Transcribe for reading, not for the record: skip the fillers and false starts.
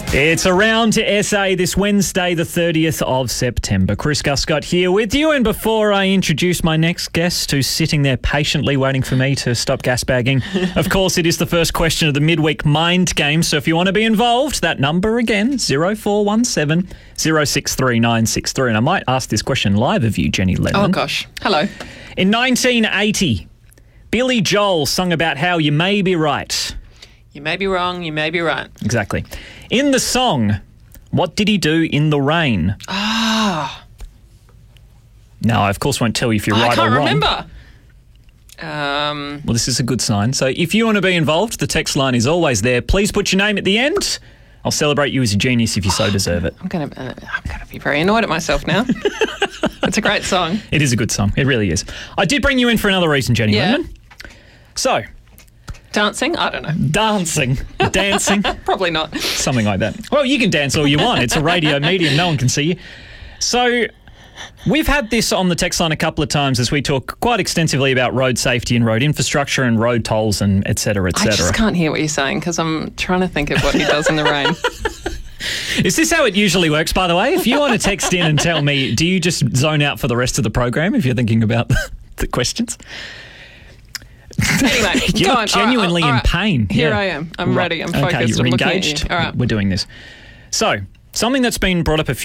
It's Around to SA this Wednesday, the 30th of September. Chris Guscott here with you. And before I introduce my next guest, who's sitting there patiently waiting for me to stop gasbagging, of course, it is the first question of the midweek mind game. So if you want to be involved, that number again, 0417 063963. And I might ask this question live of you, Jenny Lemon. Oh, gosh. Hello. In 1980, Billy Joel sung about how you may be right. You may be wrong, you may be right. Exactly. In the song, what did he do in the rain? Ah. Now, I, of course, won't tell you if you're right or wrong. I can't remember. Well, this is a good sign. So if you want to be involved, the text line is always there. Please put your name at the end. I'll celebrate you as a genius if you so deserve it. I'm going to be very annoyed at myself now. It's a great song. It is a good song. It really is. I did bring you in for another reason, Jenny Lemon. So... Dancing? I don't know. Dancing. Probably not. Something like that. Well, you can dance all you want. It's a radio medium. No one can see you. So we've had this on the text line a couple of times as we talk quite extensively about road safety and road infrastructure and road tolls and et cetera, et cetera. I just can't hear what you're saying because I'm trying to think of what he does in the rain. Is this how it usually works, by the way? If you want to text in and tell me, do you just zone out for the rest of the program if you're thinking about the questions? Anyway, you're go on. genuinely all right. in pain. Here I am. I'm ready. I'm focused. Okay, you're I'm looking at engaged. you. All right. We're doing this. So, something that's been brought up a few